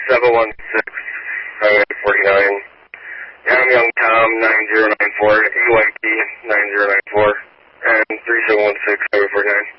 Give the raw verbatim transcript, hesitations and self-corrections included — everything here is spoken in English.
seven one six, Highway forty-nine. Yam Young Tom, nine zero nine four, E Y T, nine zero nine four, and three seven one six, Highway forty-nine.